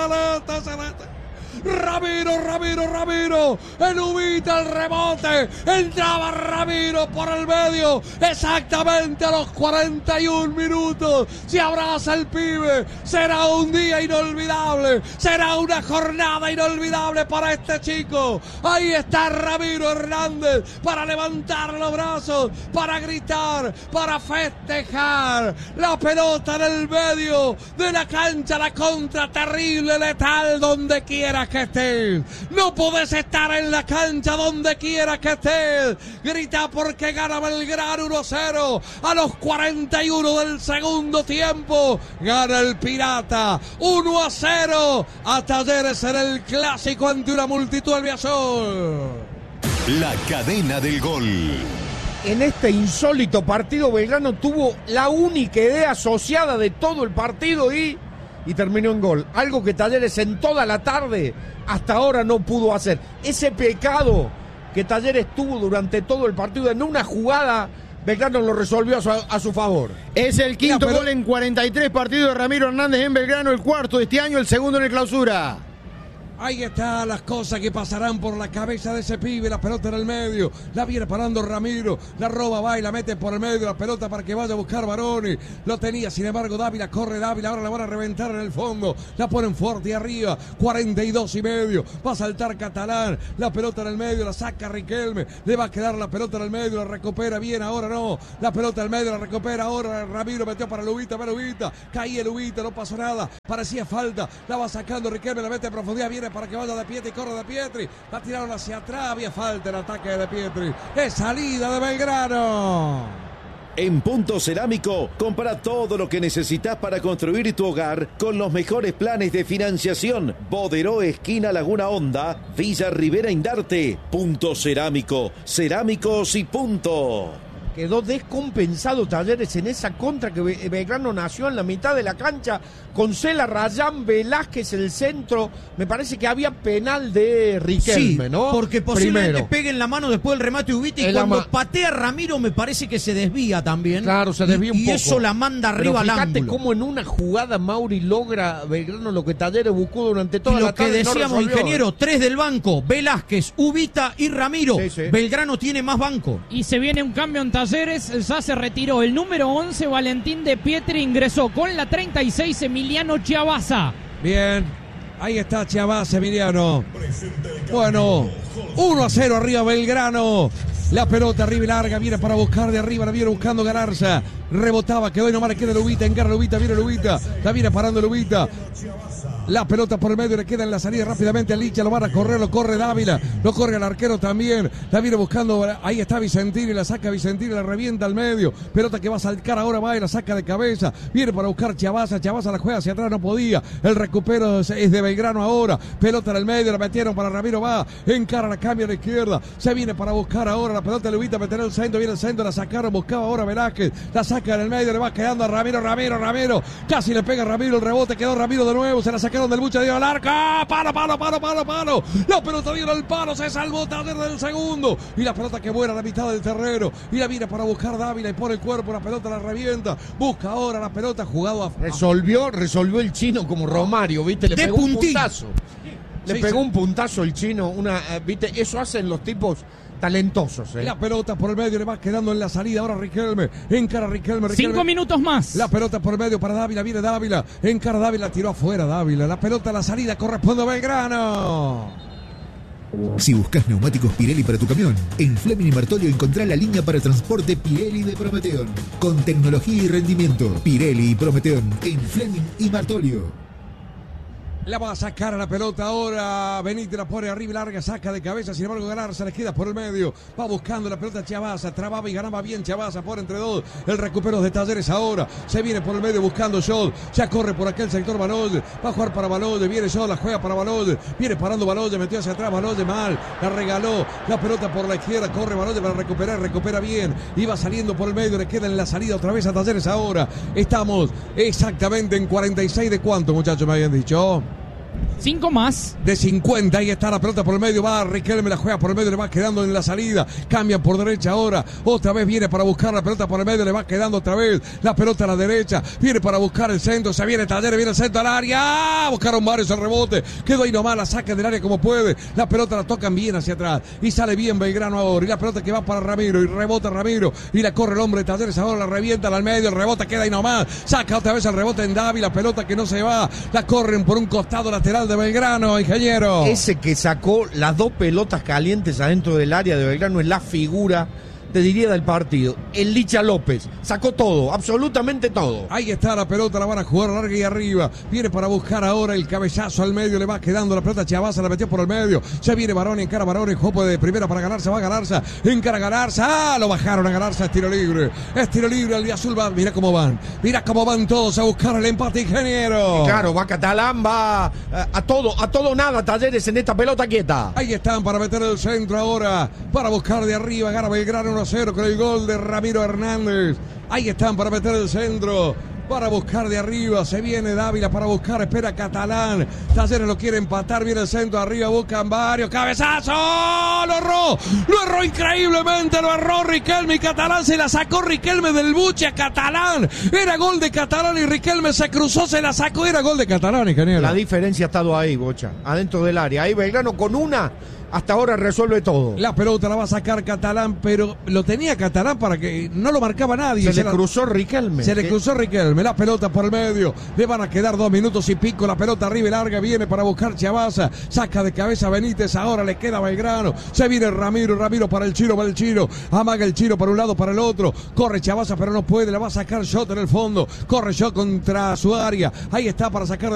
excelente. Ramiro, el Ubita, el rebote, entraba Ramiro por el medio, exactamente a los 41 minutos, se abraza el pibe, será un día inolvidable, será una jornada inolvidable para este chico. Ahí está Ramiro Hernández para levantar los brazos, para gritar, para festejar, la pelota en el medio de la cancha, la contra terrible, letal, donde quiera que estés, no podés estar en la cancha donde quiera que estés, grita porque gana Belgrano 1-0 a los 41 del segundo tiempo, gana el Pirata 1-0 a Talleres en el clásico ante una multitud albiazul. La cadena del gol. En este insólito partido Belgrano tuvo la única idea asociada de todo el partido y terminó en gol. Algo que Talleres en toda la tarde hasta ahora no pudo hacer. Ese pecado que Talleres tuvo durante todo el partido en una jugada, Belgrano lo resolvió a su favor. Es el quinto gol en 43 partidos de Ramiro Hernández en Belgrano, el cuarto de este año, el segundo en el clausura. Ahí están las cosas que pasarán por la cabeza de ese pibe. La pelota en el medio, la viene parando Ramiro, la roba, va y la mete por el medio, la pelota para que vaya a buscar Baroni. Lo tenía, sin embargo, Dávila, corre Dávila, ahora la van a reventar en el fondo, la ponen fuerte arriba, 42 y medio, va a saltar Catalán, la pelota en el medio, la saca Riquelme, le va a quedar la pelota en el medio, la recupera bien, ahora no, la pelota en el medio, la recupera ahora, Ramiro metió para Lubita, caía Lubita, no pasó nada, parecía falta, la va sacando Riquelme, la mete a profundidad, viene para que vaya De Pietri, corre De Pietri, la tiraron hacia atrás, había falta el ataque de Pietri, es salida de Belgrano. En Punto Cerámico, compra todo lo que necesitas para construir tu hogar con los mejores planes de financiación. Boderó, esquina Laguna Honda, Villa Rivera Indarte. Punto Cerámico, cerámicos y punto. Quedó descompensado Talleres en esa contra que Belgrano nació en la mitad de la cancha con Cela, Rayán, Velázquez el centro. Me parece que había penal de Riquelme, sí, ¿no? Porque posiblemente Primero pegue en la mano después del remate Ubita y cuando patea Ramiro me parece que se desvía también. Claro, se desvía un poco. Y eso la manda arriba al ángulo. Fíjate cómo en una jugada Mauri logra Belgrano lo que Talleres buscó durante toda la tarde. Lo que decíamos, no ingeniero, 3 del banco, Velázquez, Ubita y Ramiro. Sí. Belgrano tiene más banco. Y se viene un cambio en Talleres, ya se retiró el número 11, Valentín De Pietri, ingresó con la 36, Emiliano Chiabaza. Bien, ahí está Chiabaza, Emiliano. Bueno, 1-0 arriba Belgrano. La pelota arriba y larga, viene para buscar de arriba, la viene buscando Galarza. Rebotaba, quedó y nomás le queda Lubita, encara Lubita, viene Lubita, la viene parando Lubita. La pelota por el medio, le queda en la salida rápidamente a Licha, lo van a correr, lo corre Dávila, lo corre el arquero también, la viene buscando, ahí está Vicentini, la saca Vicentini, la revienta al medio, pelota que va a saltar ahora, va y la saca de cabeza, viene para buscar Chiabaza la juega hacia atrás, no podía, el recupero es de Belgrano ahora, pelota en el medio, la metieron para Ramiro, va, encara, la cambia a la izquierda, se viene para buscar ahora, la pelota de Lubita, meter el centro, viene el centro, la sacaron, buscaba ahora Velázquez, la saca en el medio, le va quedando a Ramiro, casi le pega a Ramiro, el rebote, quedó Ramiro de nuevo, se la sacaron del bucha, dio al arca, palo, la pelota dio al palo, se salvó Talleres del segundo, y la pelota que vuela a la mitad del terreno, y la viene para buscar Dávila, y pone el cuerpo, la pelota la revienta, busca ahora la pelota, jugado a... Resolvió el chino como Romario, ¿viste? Le pegó un puntazo. Le pegó un puntazo el chino, ¿viste? Eso hacen los tipos talentosos, La pelota por el medio, le va quedando en la salida ahora Riquelme, encara Riquelme. 5 minutos más. La pelota por el medio para Dávila, viene Dávila, encara Dávila, tiró afuera Dávila, la pelota a la salida corresponde a Belgrano. Si buscas neumáticos Pirelli para tu camión, en Fleming y Martolio encontrá la línea para transporte Pirelli de Prometeon, con tecnología y rendimiento. Pirelli y Prometeon en Fleming y Martolio. La va a sacar a la pelota ahora. Benítez la pone arriba y larga, saca de cabeza. Sin embargo, Galarza le queda por el medio. Va buscando la pelota Chiabaza. Trababa y ganaba bien Chiabaza por entre dos. El recupero de Talleres ahora. Se viene por el medio buscando Scholl. Ya corre por aquel sector Baloye. Va a jugar para Baloye. Viene Scholl, la juega para Baloye. Viene parando Baloye. Metió hacia atrás Baloye mal. La regaló. La pelota por la izquierda. Corre Baloye para recuperar. Recupera bien. Iba saliendo por el medio. Le queda en la salida otra vez a Talleres ahora. Estamos exactamente en 46 de cuánto, muchachos, me habían dicho. 5 más. De 50, ahí está la pelota por el medio, va Riquelme, la juega por el medio, le va quedando en la salida, cambian por derecha ahora, otra vez viene para buscar la pelota por el medio, le va quedando otra vez la pelota a la derecha, viene para buscar el centro, se viene Talleres, viene el centro al área, buscaron varios el rebote, quedó ahí nomás, la saca del área como puede, la pelota la tocan bien hacia atrás, y sale bien Belgrano ahora, y la pelota que va para Ramiro, y rebota Ramiro, y la corre el hombre de Talleres, ahora la revienta al medio, el rebote queda ahí nomás, saca otra vez el rebote en Davi, la pelota que no se va, la corren por un costado lateral de Belgrano, ingeniero. Ese que sacó las 2 pelotas calientes adentro del área de Belgrano es la figura, te diría, del partido. El Licha López sacó todo, absolutamente todo. Ahí está la pelota, la van a jugar larga y arriba. Viene para buscar ahora el cabezazo al medio, le va quedando la pelota. Chavaza la metió por el medio. Se viene Barón, encara Barón, el juego de primera para ganarse, va a ganarse. Encara a ganarse. Lo bajaron a ganarse, es tiro libre. Es tiro libre, el de azul va. Mira cómo van todos a buscar el empate, ingeniero. Y claro, va Catalán, va a todo nada, Talleres en esta pelota quieta. Ahí están para meter el centro ahora, para buscar de arriba, gana Belgrano 1-0 con el gol de Ramiro Hernández. Ahí están para meter el centro, para buscar de arriba, se viene Dávila para buscar, espera Catalán, Talleres lo quiere empatar, viene el centro arriba, buscan varios, cabezazo, lo erró increíblemente, lo erró Riquelme y Catalán se la sacó Riquelme del buche a Catalán, era gol de Catalán y Riquelme se cruzó, se la sacó, era gol de Catalán, ingeniero. La diferencia ha estado ahí, Bocha, adentro del área, ahí Belgrano con una, hasta ahora resuelve todo. La pelota la va a sacar Catalán, pero lo tenía Catalán para que no lo marcaba nadie. Se le cruzó Riquelme. Se le cruzó Riquelme, la pelota por el medio. Le van a quedar 2 minutos y pico. La pelota arriba y larga, viene para buscar Chavaza. Saca de cabeza Benítez, ahora le queda Belgrano. Se viene Ramiro para el Chino, amaga el Chino para un lado, para el otro. Corre Chavaza, pero no puede, la va a sacar Shot en el fondo. Corre Shot contra su área. Ahí está para sacar